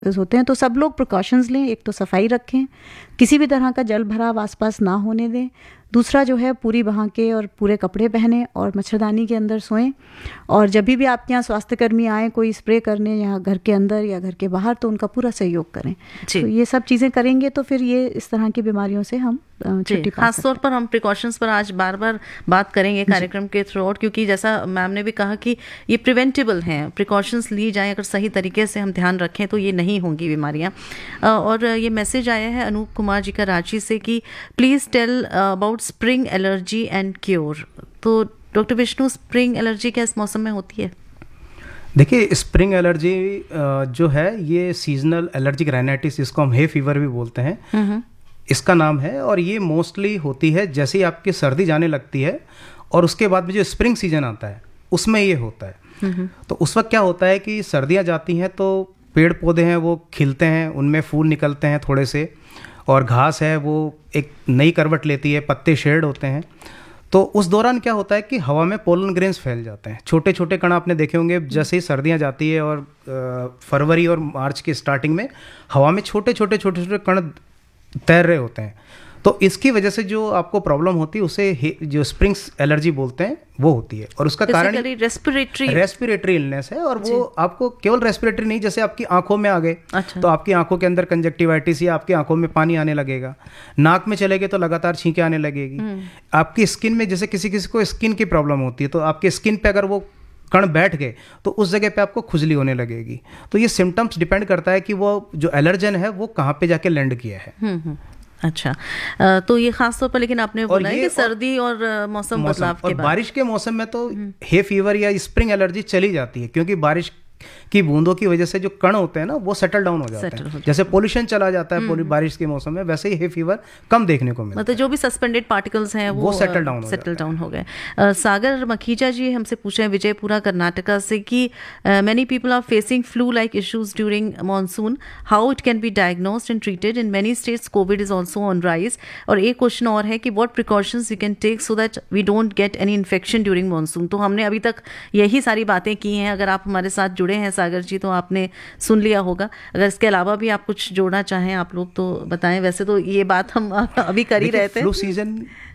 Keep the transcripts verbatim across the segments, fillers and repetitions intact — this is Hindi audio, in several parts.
होते हैं। तो सब लोग प्रिकॉशंस लें, एक तो सफाई रखें, किसी भी तरह का जल भराव आसपास ना होने दें। दूसरा जो है पूरी बहा के और पूरे कपड़े पहने और मच्छरदानी के अंदर सोएं। और जब भी आपके यहाँ स्वास्थ्यकर्मी आए कोई स्प्रे करने या घर के अंदर या घर के बाहर, तो उनका पूरा सहयोग करें। तो ये सब चीज़ें करेंगे तो फिर ये इस तरह की बीमारियों से हम छुट्टी पा खास तौर पर हम प्रिकॉशंस पर आज बार बार बात करेंगे कार्यक्रम के थ्रू आउट, क्योंकि जैसा मैम ने भी कहा कि ये प्रिवेंटेबल हैं, प्रिकॉशंस ली जाएं, अगर सही तरीके से हम ध्यान रखें तो ये नहीं होंगी बीमारियां। और ये मैसेज आया है अनूप कुमार जी का रांची से कि please tell about spring allergy and cure. तो डॉक्टर विष्णु, स्प्रिंग एलर्जी क्या इस मौसम में होती है? देखिए, स्प्रिंग एलर्जी जो है ये सीजनल एलर्जिक राइनाइटिस, जिसको हम हे फीवर भी बोलते हैं, इसका नाम है। और ये मोस्टली होती है जैसे ही आपकी सर्दी जाने लगती है और उसके बाद में जो स्प्रिंग सीजन आता है उसमें ये होता है। तो उस वक्त क्या होता है कि सर्दियाँ जाती हैं तो पेड़ पौधे हैं वो खिलते हैं, उनमें फूल निकलते हैं थोड़े से, और घास है वो एक नई करवट लेती है, पत्ते शेड होते हैं। तो उस दौरान क्या होता है कि हवा में पोलन ग्रेन्स फैल जाते हैं, छोटे छोटे कण आपने देखे होंगे। जैसे ही सर्दियाँ जाती है और फरवरी और मार्च की स्टार्टिंग में हवा में छोटे छोटे छोटे छोटे कण तैर रहे होते हैं। तो इसकी वजह से जो आपको प्रॉब्लम होती है उसे जो स्प्रिंग्स एलर्जी बोलते हैं वो होती है। और उसका कारण रेस्पिरेटरी रेस्पिरेटरी इलनेस है। और वो आपको केवल रेस्पिरेटरी नहीं, जैसे आपकी आंखों में आ गए तो आपकी आंखों के अंदर कंजक्टिवाइटिस या आपकी आंखों में पानी आने लगेगा, नाक में चले गए तो लगातार छींकें आने लगेगी, आपकी स्किन में, जैसे किसी किसी को स्किन की प्रॉब्लम होती है तो आपकी स्किन पे अगर वो कण बैठ गए तो उस जगह पे आपको खुजली होने लगेगी। तो ये सिम्टम्स डिपेंड करता है कि वो जो एलर्जन है वो कहाँ पे जाके लैंड किया है। अच्छा, तो ये खास तौर पर, लेकिन आपने बोला है कि सर्दी और मौसम बदलाव के बाद, बारिश के मौसम में तो हे फीवर या स्प्रिंग एलर्जी चली जाती है, क्योंकि बारिश की बूंदों की वजह से जो कण होते हैं ना वो सेटल डाउन हो जाते हैं। जैसे पोल्यूशन चला जाता है बारिश के मौसम में, वैसे ही हे फीवर कम देखने को मिलता है। मतलब जो भी सस्पेंडेड पार्टिकल्स हैं वो, वो सेटल डाउन सेटल डाउन हो गए। सागर मखीजा जी हमसे पूछे हैं विजयपुरा कर्नाटका से कि many people are facing flu like issues during monsoon, how it can be diagnosed and treated in many states, Covid is also on rise. और एक क्वेश्चन और है कि what precautions you can take so that we don't get any infection during monsoon. तो हमने अभी तक यही सारी बातें की हैं। अगर आप हमारे साथ जुड़े हैं सागर जी तो आपने सुन लिया होगा। अगर इसके अलावा भी आप कुछ जोड़ना चाहें आप लोग तो बताएं। वैसे तो ये बात हम अभी कर ही रहे थे। फ्लू सीजन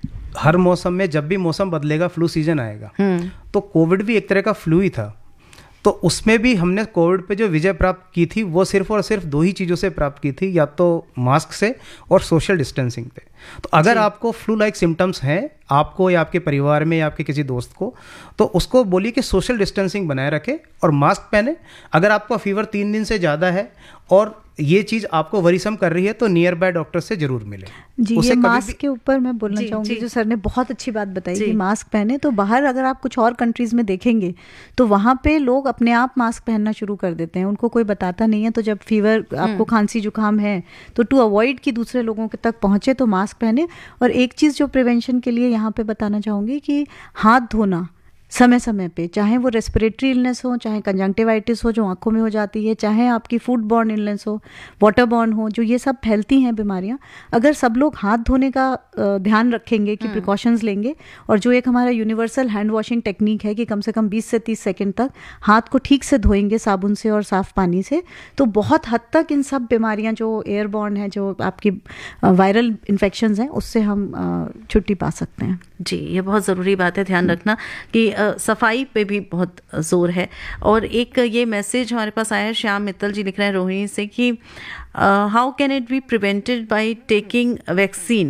हर मौसम में, जब भी मौसम बदलेगा फ्लू सीजन आएगा। तो कोविड भी एक तरह का फ्लू ही था। तो उसमें भी हमने कोविड पे जो विजय प्राप्त की थी वो सिर्फ और सिर्फ दो ही चीज़ों से प्राप्त की थी, या तो मास्क से और सोशल डिस्टेंसिंग पे। तो अगर आपको फ्लू लाइक सिम्टम्स हैं, आपको या आपके परिवार में या आपके किसी दोस्त को, तो उसको बोलिए कि सोशल डिस्टेंसिंग बनाए रखे और मास्क पहने। अगर आपका फीवर तीन दिन से ज़्यादा है और ये चीज़ आपको वरीसम कर रही है तो नियर बाय डॉक्टर से जरूर मिले। जी, ये मास्क के ऊपर मैं बोलना चाहूँगी, जो सर ने बहुत अच्छी बात बताई कि मास्क पहने। तो बाहर अगर आप कुछ और कंट्रीज़ में देखेंगे तो वहाँ पे लोग अपने आप मास्क पहनना शुरू कर देते हैं, उनको कोई बताता नहीं है। तो जब फीवर, आपको खांसी जुकाम है तो टू अवॉइड कि दूसरे लोगों के तक पहुँचे तो मास्क पहने। और एक चीज़ जो प्रिवेंशन के लिए यहाँ पे बताना चाहूँगी कि हाथ धोना समय समय पे, चाहे वो रेस्पिरेटरी इलनेस हो, चाहे कंजंक्टिवाइटिस हो जो आंखों में हो जाती है, चाहे आपकी फूड बॉर्न इलनेस हो, वाटर बॉर्न हो, जो ये सब फैलती हैं बीमारियां, अगर सब लोग हाथ धोने का ध्यान रखेंगे कि प्रिकॉशंस लेंगे, और जो एक हमारा यूनिवर्सल हैंड वॉशिंग टेक्निक है कि कम से कम बीस से तीस सेकंड तक हाथ को ठीक से धोएंगे साबुन से और साफ पानी से, तो बहुत हद तक इन सब बीमारियाँ जो एयरबॉर्न है, जो आपकी वायरल इन्फेक्शंस हैं, उससे हम छुट्टी पा सकते हैं। जी, ये बहुत ज़रूरी बात है ध्यान रखना कि सफाई पे भी बहुत जोर है। और एक ये मैसेज हमारे पास आया है, श्याम मित्तल जी लिख रहे हैं रोहिणी से कि how can it be prevented by taking vaccine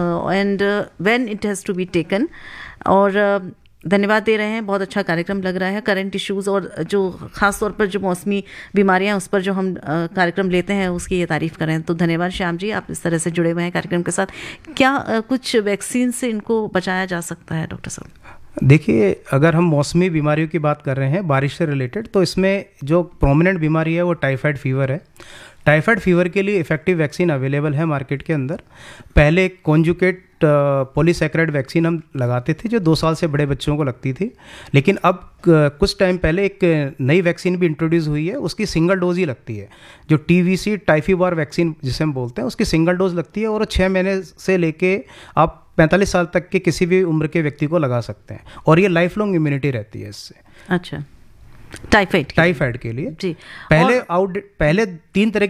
and when it has to be taken. और uh, धन्यवाद दे रहे हैं, बहुत अच्छा कार्यक्रम लग रहा है। करंट इश्यूज़ और जो ख़ास तौर पर जो मौसमी बीमारियां उस पर जो हम कार्यक्रम लेते हैं उसकी ये तारीफ़ कर रहे हैं। तो धन्यवाद श्याम जी, आप इस तरह से जुड़े हुए हैं कार्यक्रम के साथ। क्या कुछ वैक्सीन से इनको बचाया जा सकता है डॉक्टर साहब? देखिए, अगर हम मौसमी बीमारियों की बात कर रहे हैं बारिश से रिलेटेड, तो इसमें जो प्रोमिनेंट बीमारी है वो टाइफाइड फीवर है। टाइफाइड फीवर के लिए इफेक्टिव वैक्सीन अवेलेबल है मार्केट के अंदर। पहले कॉन्जुगेट पॉलीसैकेराइड वैक्सीन हम लगाते थे जो दो साल से बड़े बच्चों को लगती थी, लेकिन अब कुछ टाइम पहले एक नई वैक्सीन भी इंट्रोड्यूस हुई है, उसकी सिंगल डोज ही लगती है, जो टीवीसी टाइफीवार वैक्सीन जिसे हम बोलते हैं, उसकी सिंगल डोज लगती है और छः महीने से लेके आप पैंतालीस साल तक के किसी भी उम्र के व्यक्ति को लगा सकते हैं और ये लाइफ लॉन्ग इम्यूनिटी रहती है इससे। अच्छा, टाइफाइड टाइफाइड के लिए जी। पहले आउट पहले तीन तरह